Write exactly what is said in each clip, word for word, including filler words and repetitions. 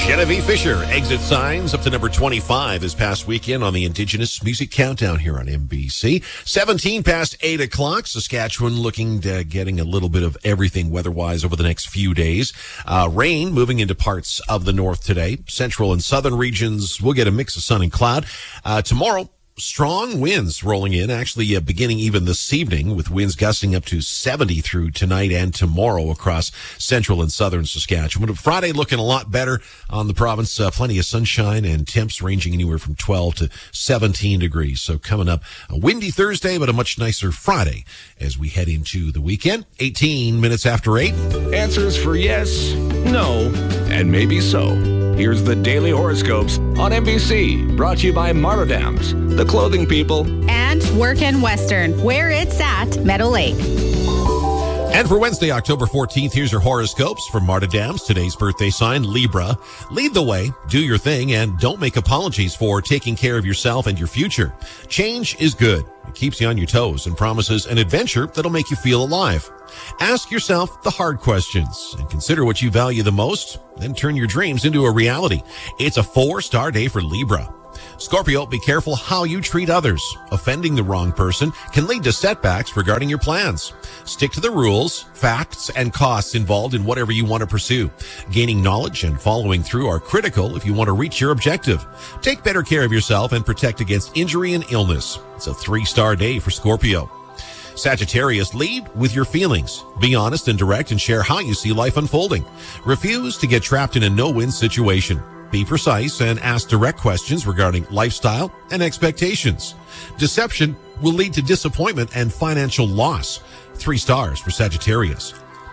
Genevieve Fisher, Exit Signs, up to number twenty-five this past weekend on the Indigenous Music Countdown here on M B C. seventeen past eight o'clock. Saskatchewan looking to getting a little bit of everything weather-wise over the next few days. Uh, rain moving into parts of the north today. Central and southern regions will get a mix of sun and cloud. Uh, tomorrow, strong winds rolling in, actually uh, beginning even this evening, with winds gusting up to seventy through tonight and tomorrow across central and southern Saskatchewan. Friday looking a lot better on the province. Uh, plenty of sunshine and temps ranging anywhere from twelve to seventeen degrees. So coming up a windy Thursday, but a much nicer Friday as we head into the weekend. eighteen minutes after eight. Answers for yes, no, and maybe so. Here's the Daily Horoscopes on M B C, brought to you by Martindams, the clothing people. And Work in Western, where it's at Meadow Lake. And for Wednesday, October fourteenth, here's your horoscopes from Martindams. Today's birthday sign, Libra. Lead the way, do your thing, and don't make apologies for taking care of yourself and your future. Change is good. It keeps you on your toes and promises an adventure that'll make you feel alive. Ask yourself the hard questions and consider what you value the most, then turn your dreams into a reality. It's a four-star day for Libra. Scorpio, be careful how you treat others. Offending the wrong person can lead to setbacks regarding your plans. Stick to the rules, facts, and costs involved in whatever you want to pursue. Gaining knowledge and following through are critical if you want to reach your objective. Take better care of yourself and protect against injury and illness. It's a three-star day for Scorpio. Sagittarius, lead with your feelings. Be honest and direct and share how you see life unfolding. Refuse to get trapped in a no-win situation. Be precise and ask direct questions regarding lifestyle and expectations. Deception will lead to disappointment and financial loss. Three stars for Sagittarius.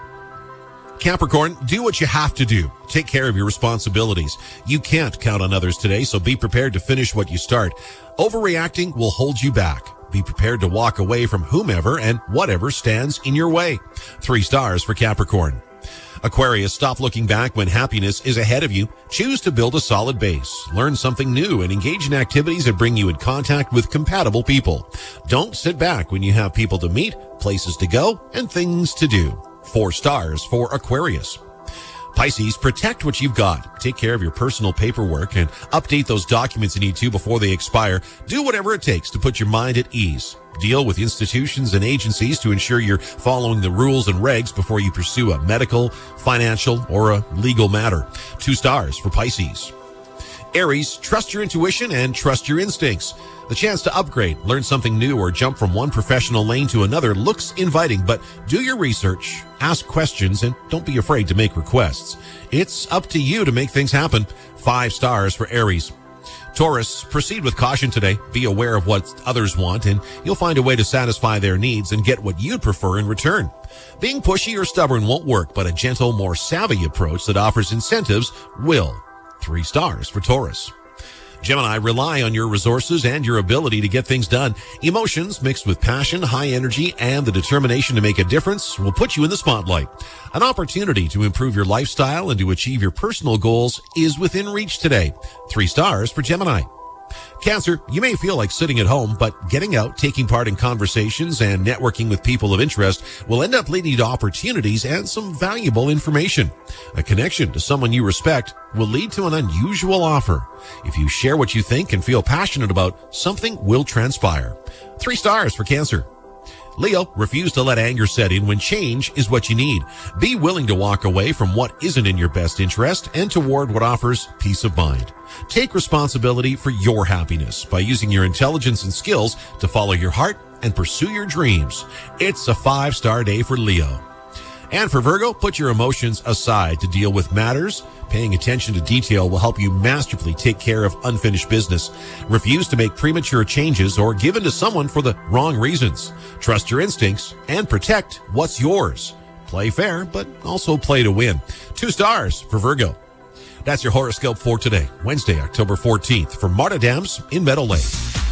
Capricorn, do what you have to do. Take care of your responsibilities. You can't count on others today, so be prepared to finish what you start. Overreacting will hold you back. Be prepared to walk away from whomever and whatever stands in your way. Three stars for Capricorn. Aquarius, stop looking back when happiness is ahead of you. Choose to build a solid base. Learn something new and engage in activities that bring you in contact with compatible people. Don't sit back when you have people to meet, places to go, and things to do. Four stars for Aquarius. Pisces, protect what you've got. Take care of your personal paperwork and update those documents you need to before they expire. Do whatever it takes to put your mind at ease. Deal with institutions and agencies to ensure you're following the rules and regs before you pursue a medical, financial, or a legal matter. Two stars for Pisces. Aries, trust your intuition and trust your instincts. The chance to upgrade, learn something new, or jump from one professional lane to another looks inviting, but do your research, ask questions, and don't be afraid to make requests. It's up to you to make things happen. Five stars for Aries. Taurus, proceed with caution today. Be aware of what others want, and you'll find a way to satisfy their needs and get what you'd prefer in return. Being pushy or stubborn won't work, but a gentle, more savvy approach that offers incentives will. Three stars for Taurus. Gemini, rely on your resources and your ability to get things done. Emotions mixed with passion, high energy, and the determination to make a difference will put you in the spotlight. An opportunity to improve your lifestyle and to achieve your personal goals is within reach today. Three stars for Gemini. Cancer, you may feel like sitting at home, but getting out, taking part in conversations, and networking with people of interest will end up leading to opportunities and some valuable information. A connection to someone you respect will lead to an unusual offer. If you share what you think and feel passionate about, something will transpire. Three stars for Cancer. Leo, refuse to let anger set in when change is what you need. Be willing to walk away from what isn't in your best interest and toward what offers peace of mind. Take responsibility for your happiness by using your intelligence and skills to follow your heart and pursue your dreams. It's a five-star day for Leo. And for Virgo, put your emotions aside to deal with matters. Paying attention to detail will help you masterfully take care of unfinished business. Refuse to make premature changes or give in to someone for the wrong reasons. Trust your instincts and protect what's yours. Play fair, but also play to win. Two stars for Virgo. That's your horoscope for today, Wednesday, October fourteenth, from Martindams in Meadow Lake.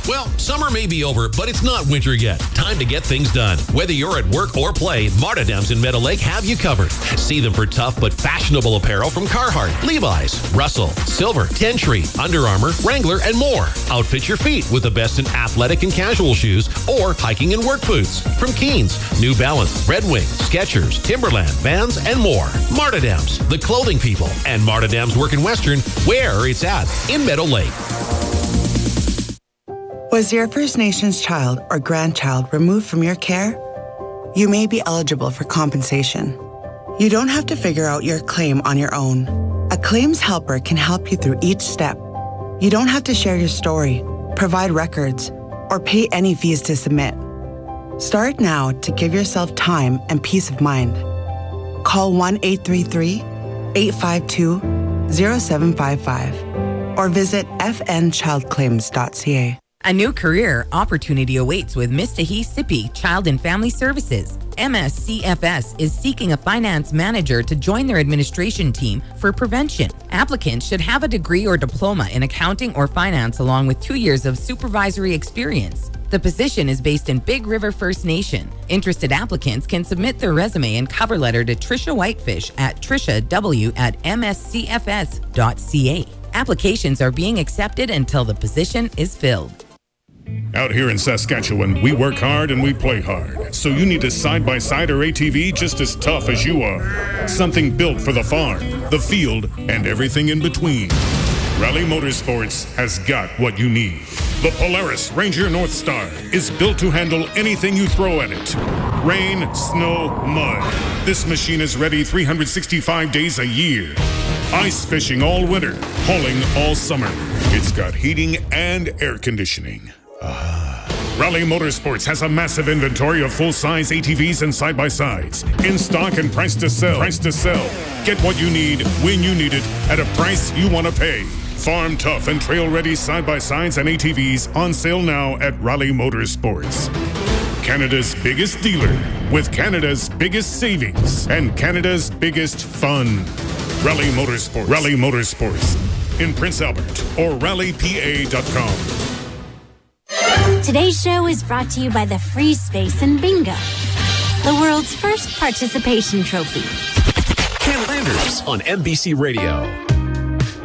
Well, summer may be over, but it's not winter yet. Time to get things done. Whether you're at work or play, Marta Dams in Meadow Lake have you covered. See them for tough but fashionable apparel from Carhartt, Levi's, Russell, Silver, Ten Tree, Under Armour, Wrangler, and more. Outfit your feet with the best in athletic and casual shoes or hiking and work boots from Keens, New Balance, Red Wing, Skechers, Timberland, Vans, and more. Marta Dams, the clothing people, and Marta Dams Work in Western, where it's at in Meadow Lake. Was your First Nations child or grandchild removed from your care? You may be eligible for compensation. You don't have to figure out your claim on your own. A claims helper can help you through each step. You don't have to share your story, provide records, or pay any fees to submit. Start now to give yourself time and peace of mind. Call one eight three three, eight five two, zero seven five five or visit f n child claims dot c a. A new career opportunity awaits with Mistahi Sipi Child and Family Services. M S C F S is seeking a finance manager to join their administration team for prevention. Applicants should have a degree or diploma in accounting or finance along with two years of supervisory experience. The position is based in Big River First Nation. Interested applicants can submit their resume and cover letter to Trisha Whitefish at trishaw at m s c f s dot c a. Applications are being accepted until the position is filled. Out here in Saskatchewan, we work hard and we play hard. So you need a side-by-side or A T V just as tough as you are. Something built for the farm, the field, and everything in between. Rally Motorsports has got what you need. The Polaris Ranger North Star is built to handle anything you throw at it. Rain, snow, mud. This machine is ready three hundred sixty-five days a year. Ice fishing all winter, hauling all summer. It's got heating and air conditioning. Ah. Rally Motorsports has a massive inventory of full-size A T Vs and side-by-sides. In stock and price to sell. Price to sell. Get what you need, when you need it, at a price you want to pay. Farm tough and trail-ready side-by-sides and A T Vs on sale now at Rally Motorsports. Canada's biggest dealer with Canada's biggest savings and Canada's biggest fun. Rally Motorsports. Rally Motorsports in Prince Albert or rally p a dot com. Today's show is brought to you by the Free Space in Bingo, the world's first participation trophy. Ken Landers on N B C Radio.